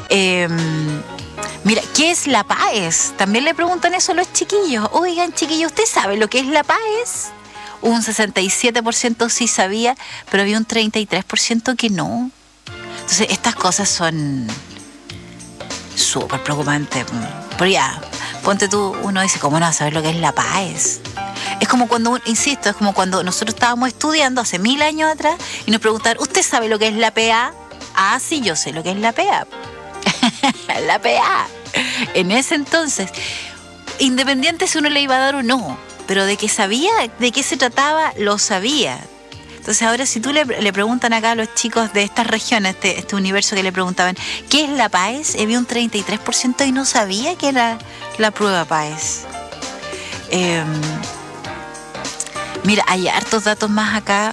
Mira, ¿qué es la PAES? También le preguntan eso a los chiquillos. Oigan, chiquillos, ¿usted sabe lo que es la PAES? Un 67% sí sabía, pero había un 33% que no. Entonces, estas cosas son súper preocupantes. Pero ya, ponte tú, uno dice, ¿cómo no vas a saber lo que es la PAES? Es como cuando, insisto, es como cuando nosotros estábamos estudiando hace 1000 años atrás y nos preguntaron, ¿usted sabe lo que es la PA? Ah, sí, yo sé lo que es la PA. La PA. En ese entonces, independiente si uno le iba a dar o no, pero de que sabía de qué se trataba, lo sabía. Entonces ahora si tú le preguntan acá a los chicos de estas regiones, este universo que le preguntaban, ¿qué es la PAES? Había un 33% y no sabía que era la prueba PAES. Mira, hay hartos datos más acá.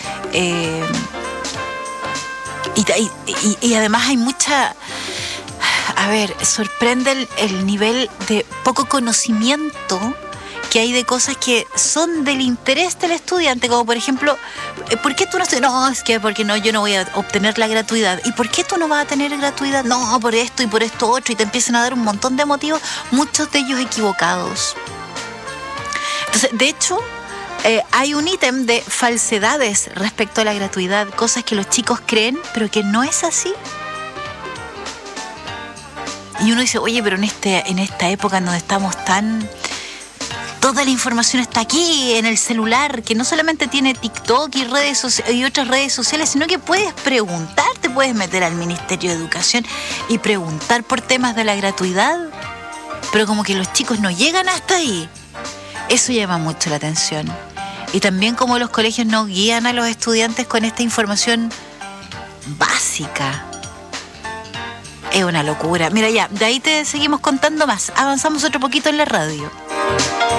Y además hay mucha... A ver, sorprende el nivel de poco conocimiento que hay de cosas que son del interés del estudiante, como por ejemplo, ¿por qué tú no estudias? No, es que porque no, yo no voy a obtener la gratuidad. ¿Y por qué tú no vas a tener gratuidad? No, por esto y por esto otro, y te empiezan a dar un montón de motivos, muchos de ellos equivocados. Entonces, de hecho, hay un ítem de falsedades respecto a la gratuidad, cosas que los chicos creen, pero que no es así. Y uno dice, oye, pero en esta época en donde estamos tan... Toda la información está aquí, en el celular, que no solamente tiene TikTok y otras redes sociales, sino que puedes preguntar, te puedes meter al Ministerio de Educación y preguntar por temas de la gratuidad, pero como que los chicos no llegan hasta ahí. Eso llama mucho la atención. Y también como los colegios no guían a los estudiantes con esta información básica. Es una locura. Mira ya, de ahí te seguimos contando más. Avanzamos otro poquito en la radio.